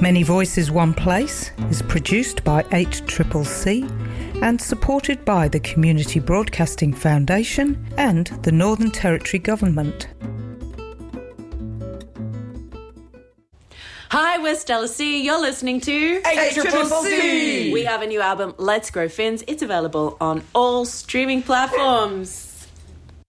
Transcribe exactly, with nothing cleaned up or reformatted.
Many Voices One Place is produced by H C C C and supported by the Community Broadcasting Foundation and the Northern Territory Government. Hi, we're Stella C. You're listening to H C C C. We have a new album, Let's Grow Fins. It's available on all streaming platforms.